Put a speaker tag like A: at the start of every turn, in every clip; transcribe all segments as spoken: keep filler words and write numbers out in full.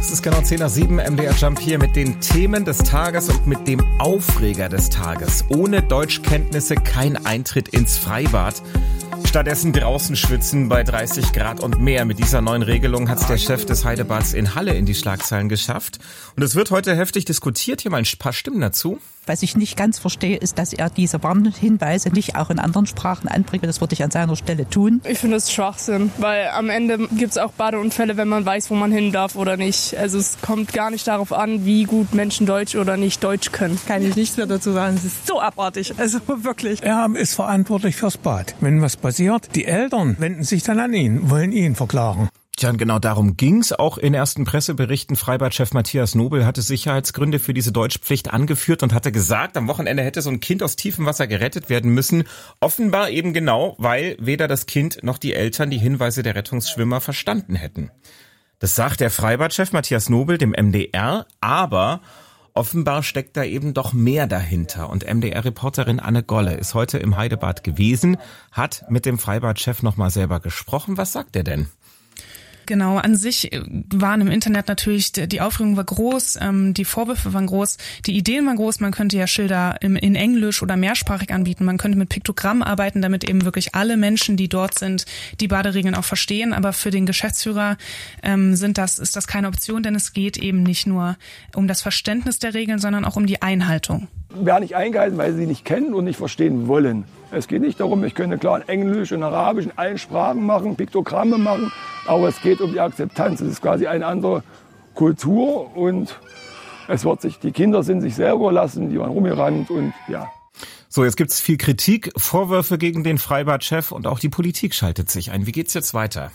A: Es ist genau zehn nach sieben, M D R Jump hier mit den Themen des Tages und mit dem Aufreger des Tages. Ohne Deutschkenntnisse kein Eintritt ins Freibad. Stattdessen draußen schwitzen bei dreißig Grad und mehr. Mit dieser neuen Regelung hat es der Chef des Heidebads in Halle in die Schlagzeilen geschafft. Und es wird heute heftig diskutiert. Hier mal ein paar Stimmen dazu.
B: Was ich nicht ganz verstehe, ist, dass er diese Warnhinweise nicht auch in anderen Sprachen anbringt. Das würde ich an seiner Stelle tun.
C: Ich finde es Schwachsinn, weil am Ende gibt es auch Badeunfälle, wenn man weiß, wo man hin darf oder nicht. Also es kommt gar nicht darauf an, wie gut Menschen Deutsch oder nicht Deutsch können.
D: Kann ich nichts mehr dazu sagen. Es ist so abartig, also wirklich.
E: Er ist verantwortlich fürs Bad. Wenn was passiert, die Eltern wenden sich dann an ihn, wollen ihn verklagen.
A: Tja, und genau darum ging's. Auch in ersten Presseberichten. Freibadchef Matthias Nobel hatte Sicherheitsgründe für diese Deutschpflicht angeführt und hatte gesagt, am Wochenende hätte so ein Kind aus tiefem Wasser gerettet werden müssen. Offenbar eben genau, weil weder das Kind noch die Eltern die Hinweise der Rettungsschwimmer verstanden hätten. Das sagt der Freibadchef Matthias Nobel dem M D R, aber offenbar steckt da eben doch mehr dahinter. Und M D R-Reporterin Anne Golle ist heute im Heidebad gewesen, hat mit dem Freibadchef nochmal selber gesprochen. Was sagt er denn?
F: Genau, an sich waren im Internet natürlich, die Aufregung war groß, die Vorwürfe waren groß, die Ideen waren groß, man könnte ja Schilder in Englisch oder mehrsprachig anbieten, man könnte mit Piktogrammen arbeiten, damit eben wirklich alle Menschen, die dort sind, die Baderegeln auch verstehen, aber für den Geschäftsführer sind das, ist das keine Option, denn es geht eben nicht nur um das Verständnis der Regeln, sondern auch um die Einhaltung.
G: Werden nicht eingehalten, weil sie sie nicht kennen und nicht verstehen wollen. Es geht nicht darum, ich könnte klar in Englisch und Arabisch in allen Sprachen machen, Piktogramme machen, aber es geht um die Akzeptanz. Es ist quasi eine andere Kultur und es wird sich, die Kinder sind sich selber überlassen, die waren rumgerannt und ja.
A: So, jetzt gibt's viel Kritik, Vorwürfe gegen den Freibadchef und auch die Politik schaltet sich ein. Wie geht's jetzt weiter?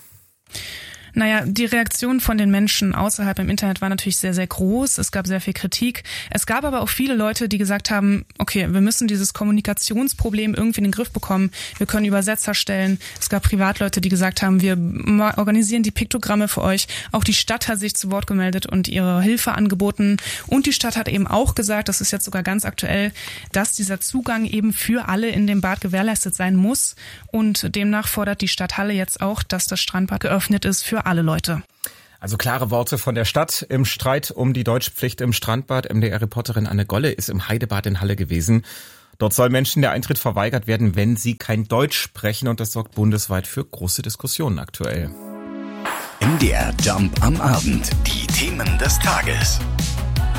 F: Naja, die Reaktion von den Menschen außerhalb im Internet war natürlich sehr, sehr groß. Es gab sehr viel Kritik. Es gab aber auch viele Leute, die gesagt haben, okay, wir müssen dieses Kommunikationsproblem irgendwie in den Griff bekommen. Wir können Übersetzer stellen. Es gab Privatleute, die gesagt haben, wir organisieren die Piktogramme für euch. Auch die Stadt hat sich zu Wort gemeldet und ihre Hilfe angeboten. Und die Stadt hat eben auch gesagt, das ist jetzt sogar ganz aktuell, dass dieser Zugang eben für alle in dem Bad gewährleistet sein muss. Und demnach fordert die Stadt Halle jetzt auch, dass das Strandbad geöffnet ist für alle Leute.
A: Also klare Worte von der Stadt im Streit um die Deutschpflicht im Strandbad. M D R-Reporterin Anne Golle ist im Heidebad in Halle gewesen. Dort soll Menschen der Eintritt verweigert werden, wenn sie kein Deutsch sprechen. Und das sorgt bundesweit für große Diskussionen aktuell.
H: M D R Jump am Abend. Die Themen des Tages.